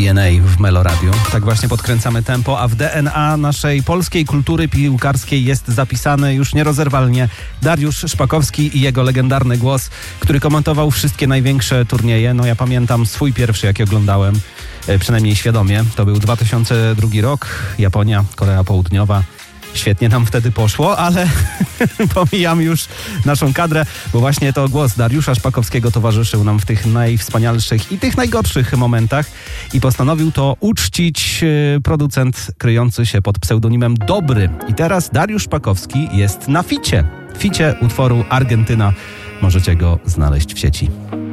DNA w Meloradiu. Tak właśnie podkręcamy tempo, a w DNA naszej polskiej kultury piłkarskiej jest zapisany już nierozerwalnie Dariusz Szpakowski i jego legendarny głos, który komentował wszystkie największe turnieje. No ja pamiętam swój pierwszy, jaki oglądałem, przynajmniej świadomie. To był 2002 rok, Japonia, Korea Południowa. Świetnie nam wtedy poszło, ale pomijam już naszą kadrę, bo właśnie to głos Dariusza Szpakowskiego towarzyszył nam w tych najwspanialszych i tych najgorszych momentach i postanowił to uczcić producent kryjący się pod pseudonimem Dobry. I teraz Dariusz Szpakowski jest na ficie utworu Argentyna. Możecie go znaleźć w sieci.